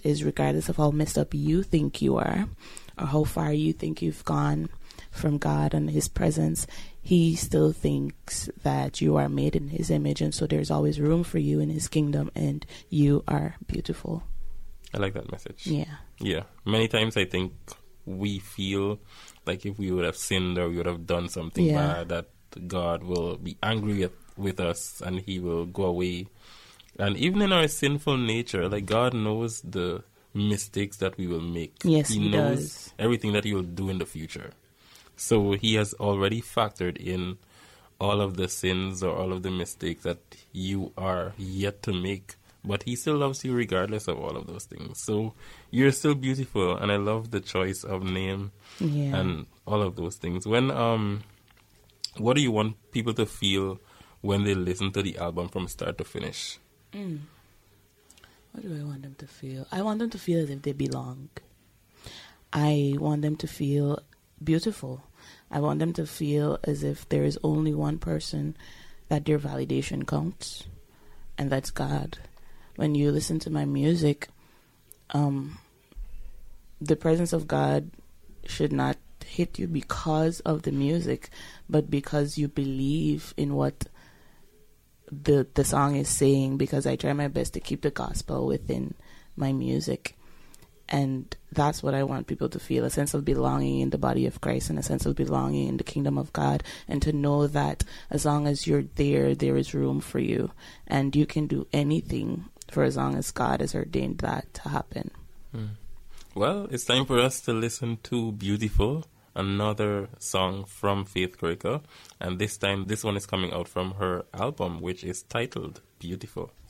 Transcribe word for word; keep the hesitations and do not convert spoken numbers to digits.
is regardless of how messed up you think you are or how far you think you've gone from God and his presence, he still thinks that you are made in his image, and so there's always room for you in his kingdom, and you are beautiful. I like that message. Yeah. Yeah. Many times I think we feel like if we would have sinned or we would have done something Yeah. bad, that God will be angry with, with us and he will go away. And even in our sinful nature, like, God knows the mistakes that we will make. Yes, he, he knows does. everything that he will do in the future. So he has already factored in all of the sins or all of the mistakes that you are yet to make. But he still loves you regardless of all of those things. So you're still beautiful, and I love the choice of name Yeah. and all of those things. When um, what do you want people to feel when they listen to the album from start to finish? Mm. What do I want them to feel? I want them to feel as if they belong. I want them to feel beautiful. I want them to feel as if there is only one person that their validation counts, and that's God. When you listen to my music, um, the presence of God should not hit you because of the music, but because you believe in what the the song is saying, because I try my best to keep the gospel within my music. And that's what I want people to feel, a sense of belonging in the body of Christ and a sense of belonging in the kingdom of God, and to know that as long as you're there, there is room for you, and you can do anything for as long as God has ordained that to happen. Hmm. Well, it's time for us to listen to Beautiful, another song from Faith Craker, and this time this one is coming out from her album, which is titled Beautiful.